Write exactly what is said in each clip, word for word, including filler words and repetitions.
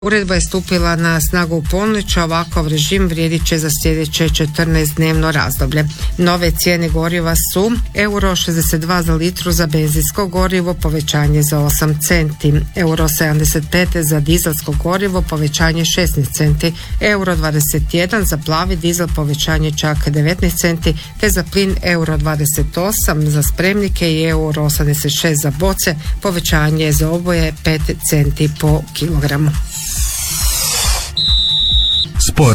Uredba je stupila na snagu u ponoć, a ovakav režim vrijedit će za sljedeće četrnaestdnevno razdoblje. Nove cijene goriva su euro šezdeset dva za litru za benzinsko gorivo, povećanje za osam centi, euro sedamdeset pet za dizelsko gorivo, povećanje šesnaest centi, euro dvadeset jedan za plavi dizel, povećanje čak devetnaest centi, te za plin euro dvadeset osam za spremnike i euro osamdeset šest za boce, povećanje za oboje pet centi po kilogramu. Sport.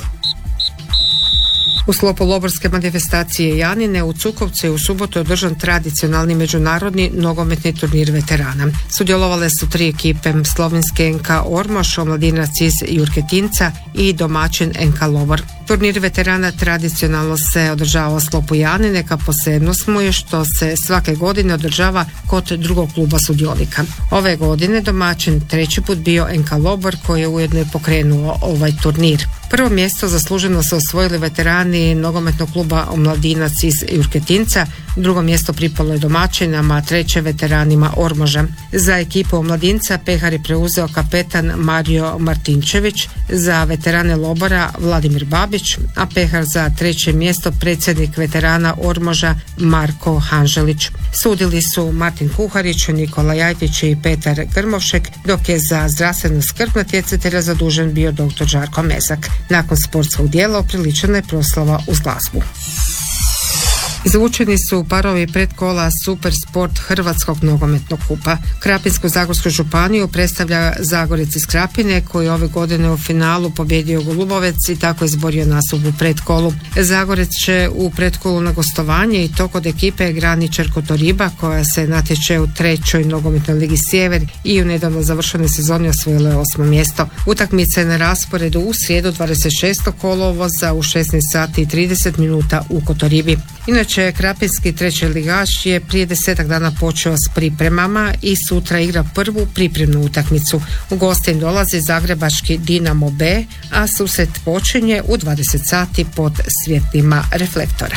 U sklopu loborske manifestacije Janine u Cukovcu je u subotu održan tradicionalni međunarodni nogometni turnir veterana. Sudjelovale su tri ekipe, slovenske en ka Ormož, omladinac iz Jurketinca i domaćin en ka Lobor. Turnir veterana tradicionalno se održava u sklopu Janine, ka posebnost mu je što se svake godine održava kod drugog kluba sudionika. Ove godine domaćin treći put bio en ka Lobor, koji je ujedno i pokrenuo ovaj turnir. Prvo mjesto zasluženo su osvojili veterani nogometnog kluba Omladinac iz Jurketinca, drugo mjesto pripalo je domaćinama, a treće veteranima Ormoža. Za ekipu Omladinca pehar je preuzeo kapetan Mario Martinčević, za veterane Lobora Vladimir Babić, a pehar za treće mjesto predsjednik veterana Ormoža Marko Hanželić. Sudili su Martin Kuharić, Nikola Jajtić i Petar Grmovšek, dok je za zdravstvenu skrb natjecatelja zadužen bio doktor Žarko Mezak. Nakon sportskog dijela upriličena je proslava uz glazbu. Izvučeni su parovi predkola Super Sport Hrvatskog nogometnog kupa. Krapinsko-zagorsku županiju predstavlja Zagorec iz Krapine, koji ove godine u finalu pobjedio Golubovec i tako izborio nastup u predkolu. Zagorec će u predkolu na gostovanje i to kod ekipe Graničar Kotoriba, koja se natječe u trećoj nogometnoj ligi Sjever i u nedavno završenoj sezoni osvojila je osmo mjesto. Utakmica je na rasporedu u srijedu dvadeset šestog kolovoza u šesnaest sati i trideset minuta u Kotoribi. Inače, krapinski treći ligaš je prije desetak dana počeo s pripremama i sutra igra prvu pripremnu utakmicu. U goste im dolazi zagrebački Dinamo B, a susret počinje u dvadeset sati pod svjetlima reflektora.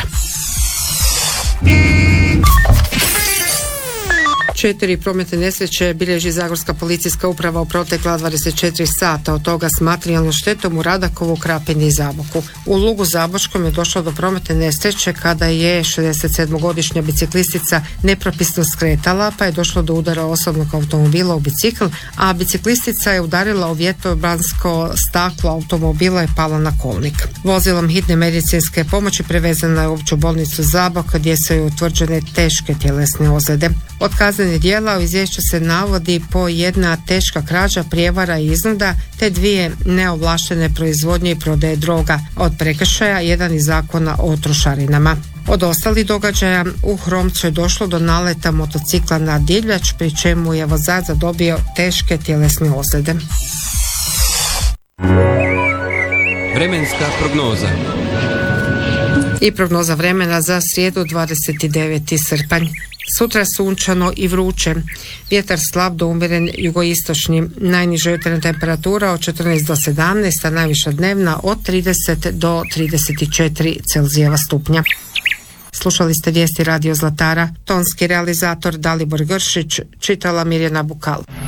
Četiri prometne nesreće bilježi Zagorska policijska uprava u protekla dvadeset četiri sata, od toga s materijalnom štetom u Radakovu, Krapini i Zaboku. U Lugu Zabočkom je došlo do prometne nesreće kada je šezdesetsedmogodišnja biciklistica nepropisno skretala, pa je došlo do udara osobnog automobila u bicikl, a biciklistica je udarila u vjetrobransko staklo automobila i pala na kolnik. Vozilom hitne medicinske pomoći prevezana je u opću bolnicu Zabok, gdje su joj utvrđene teške tjelesne ozljede. Od kaznenih djela u izvješću se navodi po jedna teška krađa, prijevara i iznuda, te dvije neovlaštene proizvodnje i prodaje droga. Od prekršaja jedan iz zakona o trošarinama. Od ostalih događaja u Hromcu je došlo do naleta motocikla na divljač, pri čemu je vozač zadobio teške tjelesne ozljede. Vremenska prognoza. I prognoza vremena za srijedu dvadeset deveti srpanj. Sutra sunčano i vruće. Vjetar slab do umjeren jugoistočni. Najniža jutarnja temperatura od četrnaest do sedamnaest, a najviša dnevna od trideset do trideset četiri Celzijeva stupnja. Slušali ste vijesti Radio Zlatara. Tonski realizator Dalibor Gršić, čitala Mirjana Bukal.